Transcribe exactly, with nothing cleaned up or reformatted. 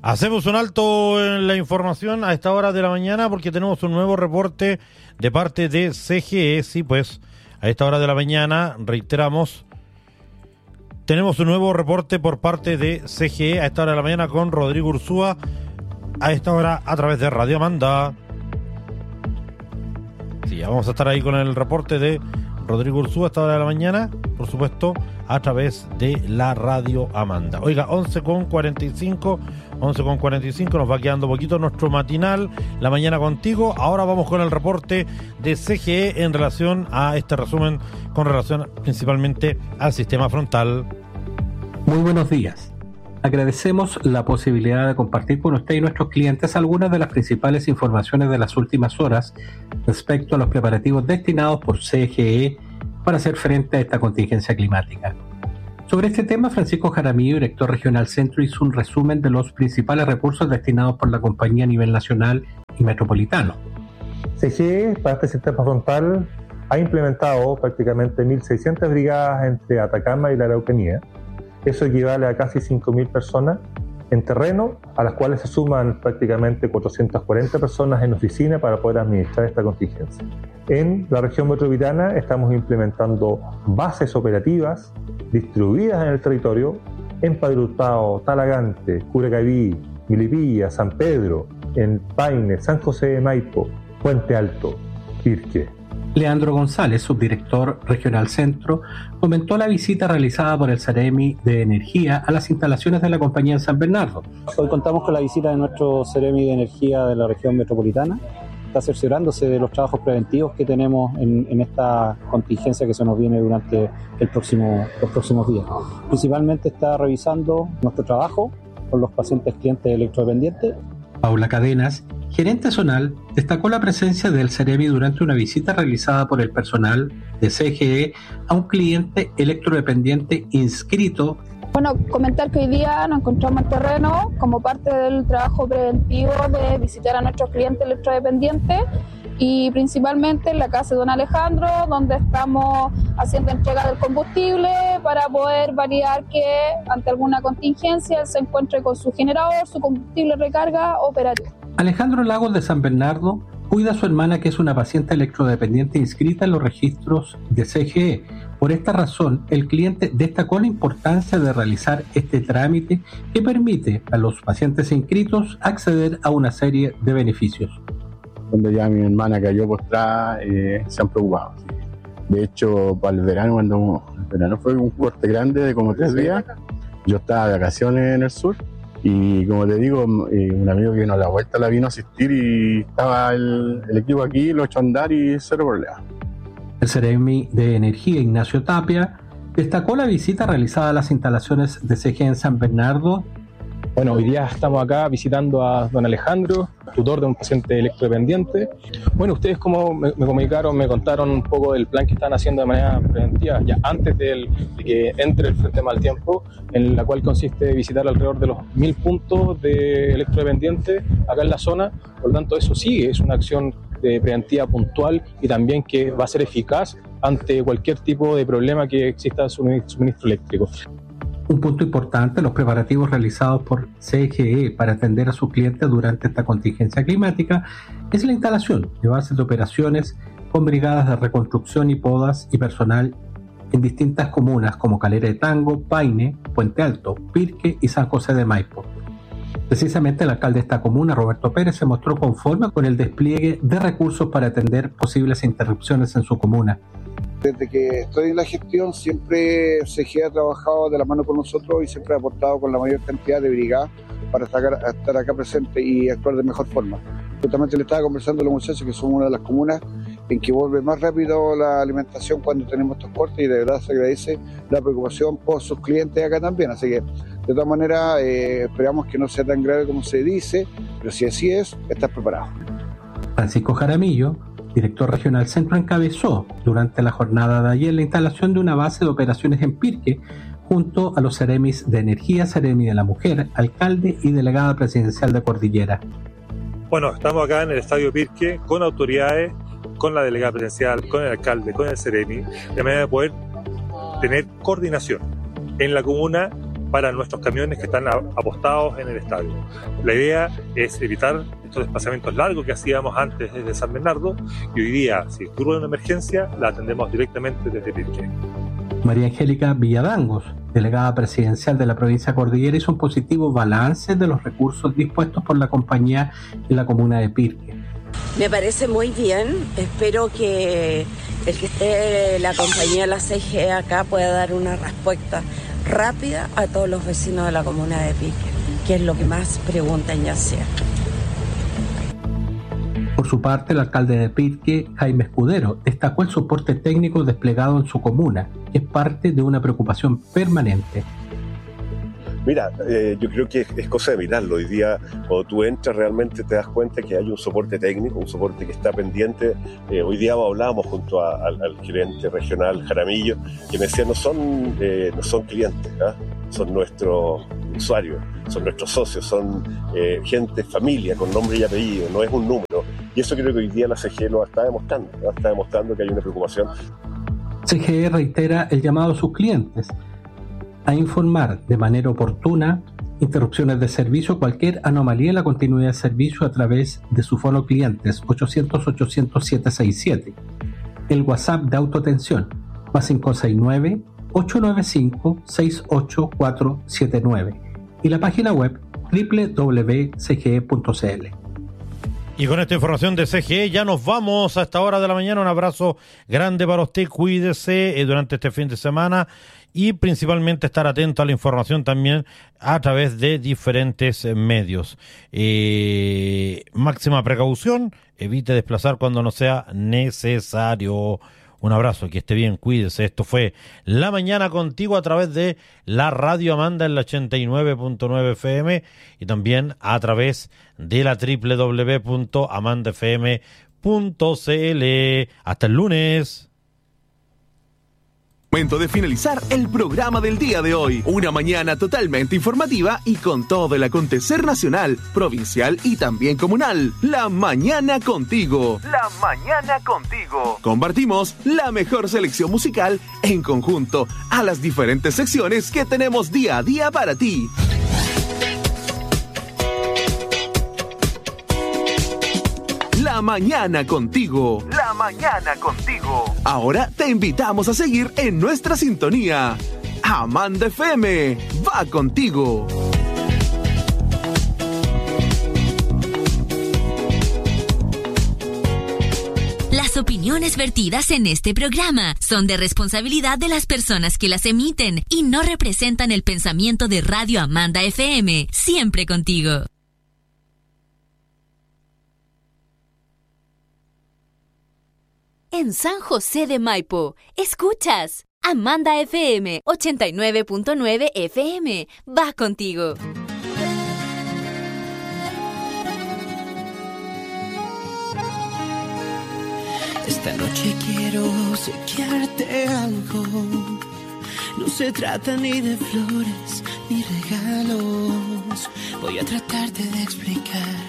Hacemos un alto en la información a esta hora de la mañana porque tenemos un nuevo reporte de parte de C G E. Sí, pues a esta hora de la mañana, reiteramos, tenemos un nuevo reporte por parte de C G E a esta hora de la mañana con Rodrigo Ursúa, a esta hora a través de Radio Amanda. Sí, vamos a estar ahí con el reporte de Rodrigo Ursúa a esta hora de la mañana, por supuesto, a través de la Radio Amanda. Oiga, once con cuarenta y cinco, once con cuarenta y cinco, nos va quedando poquito nuestro matinal, La Mañana Contigo. Ahora vamos con el reporte de C G E en relación a este resumen, con relación principalmente al sistema frontal. Muy buenos días. Agradecemos la posibilidad de compartir con usted y nuestros clientes algunas de las principales informaciones de las últimas horas respecto a los preparativos destinados por C G E para hacer frente a esta contingencia climática. Sobre este tema, Francisco Jaramillo, director regional Centro, hizo un resumen de los principales recursos destinados por la compañía a nivel nacional y metropolitano. C G E, para este sistema frontal, ha implementado prácticamente mil seiscientas brigadas entre Atacama y la Araucanía. Eso equivale a casi cinco mil personas en terreno, a las cuales se suman prácticamente cuatrocientas cuarenta personas en oficina para poder administrar esta contingencia. En la región metropolitana estamos implementando bases operativas distribuidas en el territorio en Padre Hurtado, Talagante, Curacaví, Milipilla, San Pedro, en Paine, San José de Maipo, Puente Alto, Pirque. Leandro González, subdirector regional Centro, comentó la visita realizada por el Ceremi de Energía a las instalaciones de la compañía en San Bernardo. Hoy contamos con la visita de nuestro Ceremi de Energía de la región metropolitana. Está cerciorándose de los trabajos preventivos que tenemos en, en esta contingencia que se nos viene durante el próximo, los próximos días. Principalmente está revisando nuestro trabajo con los pacientes clientes electrodependientes. Paula Cadenas, gerente zonal, destacó la presencia del Ceremi durante una visita realizada por el personal de C G E a un cliente electrodependiente inscrito. Bueno, comentar que hoy día nos encontramos en terreno como parte del trabajo preventivo de visitar a nuestros clientes electrodependientes y principalmente en la casa de don Alejandro, donde estamos haciendo entrega del combustible para poder validar que ante alguna contingencia él se encuentre con su generador, su combustible recarga operativo. Alejandro Lagos de San Bernardo cuida a su hermana, que es una paciente electrodependiente inscrita en los registros de C G E. Por esta razón, el cliente destacó la importancia de realizar este trámite que permite a los pacientes inscritos acceder a una serie de beneficios. Cuando ya mi hermana cayó postrada, eh, se han preocupado. De hecho, para el verano, cuando el verano fue un corte grande de como tres días, yo estaba de vacaciones en el sur y, como te digo, eh, un amigo que vino a la vuelta la vino a asistir y estaba el, el equipo aquí, lo echó a andar y cero problema. El Ceremi de Energía, Ignacio Tapia, destacó la visita realizada a las instalaciones de C G E en San Bernardo. Bueno, hoy día estamos acá visitando a don Alejandro, tutor de un paciente electrodependiente. Bueno, ustedes como me, me comunicaron, me contaron un poco del plan que están haciendo de manera preventiva, ya antes del, de que entre el Frente Mal Tiempo, en la cual consiste en visitar alrededor de los mil puntos de electrodependientes acá en la zona. Por lo tanto, eso sigue, es una acción de preventiva puntual y también que va a ser eficaz ante cualquier tipo de problema que exista en su suministro eléctrico. Un punto importante, los preparativos realizados por C G E para atender a sus clientes durante esta contingencia climática, es la instalación de bases de operaciones con brigadas de reconstrucción y podas y personal en distintas comunas como Calera de Tango, Paine, Puente Alto, Pirque y San José de Maipo. Precisamente el alcalde de esta comuna, Roberto Pérez, se mostró conforme con el despliegue de recursos para atender posibles interrupciones en su comuna. Desde que estoy en la gestión siempre C G E ha trabajado de la mano con nosotros y siempre ha aportado con la mayor cantidad de brigadas para estar, estar acá presente y actuar de mejor forma. Justamente le estaba conversando a los muchachos que somos una de las comunas en que vuelve más rápido la alimentación cuando tenemos estos cortes y de verdad se agradece la preocupación por sus clientes acá también. Así que de todas maneras eh, esperamos que no sea tan grave como se dice, pero si así es, estar preparado. Francisco Jaramillo, director regional Centro, encabezó durante la jornada de ayer la instalación de una base de operaciones en Pirque junto a los Ceremis de Energía, Ceremi de la Mujer, alcalde y delegada presidencial de Cordillera. Bueno, estamos acá en el Estadio Pirque con autoridades, con la delegada presidencial, con el alcalde, con el Ceremi, de manera de poder tener coordinación en la comuna para nuestros camiones que están apostados en el estadio. La idea es evitar estos desplazamientos largos que hacíamos antes desde San Bernardo, y hoy día, si ocurre una emergencia, la atendemos directamente desde Pirque. María Angélica Villadangos, delegada presidencial de la provincia de Cordillera, hizo un positivo balance de los recursos dispuestos por la compañía en la comuna de Pirque. Me parece muy bien, espero que el que esté la compañía de la C G E acá pueda dar una respuesta rápida a todos los vecinos de la comuna de Pirque, que es lo que más preguntan ya sea. Por su parte, el alcalde de Pirque, Jaime Escudero, destacó el soporte técnico desplegado en su comuna, que es parte de una preocupación permanente. Mira, eh, yo creo que es, es cosa de mirarlo. Hoy día, cuando tú entras, realmente te das cuenta que hay un soporte técnico, un soporte que está pendiente. Eh, hoy día hablábamos junto a, al, al gerente regional Jaramillo, que me decía, no son, eh, no son clientes, ¿eh? Son nuestros usuarios, son nuestros socios, son eh, gente, familia, con nombre y apellido, no es un número. Y eso creo que hoy día la C G E lo está demostrando, ¿no? Está demostrando que hay una preocupación. C G E reitera el llamado a sus clientes a informar de manera oportuna interrupciones de servicio, cualquier anomalía en la continuidad de servicio a través de su fono clientes ochocientos ochocientos setecientos sesenta y siete, el WhatsApp de autoatención más cinco seis nueve, ocho nueve cinco, seis ocho cuatro siete nueve y la página web doble u doble u doble u punto c g e punto c l. Y con esta información de C G E ya nos vamos a esta hora de la mañana. Un abrazo grande para usted, cuídese eh, durante este fin de semana y principalmente estar atento a la información también a través de diferentes eh, medios. Eh, máxima precaución, evite desplazar cuando no sea necesario. Un abrazo, que esté bien, cuídese. Esto fue La Mañana Contigo a través de la Radio Amanda en la ochenta y nueve punto nueve F M y también a través de la doble u doble u doble u punto amanda f m punto c l. Hasta el lunes. Momento de finalizar el programa del día de hoy. Una mañana totalmente informativa y con todo el acontecer nacional, provincial y también comunal. La Mañana Contigo. La Mañana Contigo. Compartimos la mejor selección musical en conjunto a las diferentes secciones que tenemos día a día para ti. La Mañana Contigo. La Mañana Contigo. Ahora te invitamos a seguir en nuestra sintonía. Amanda F M va contigo. Las opiniones vertidas en este programa son de responsabilidad de las personas que las emiten y no representan el pensamiento de Radio Amanda F M. Siempre contigo. En San José de Maipo, escuchas Amanda F M ochenta y nueve punto nueve F M. Va contigo. Esta noche quiero obsequiarte algo. No se trata ni de flores ni regalos. Voy a tratarte de explicar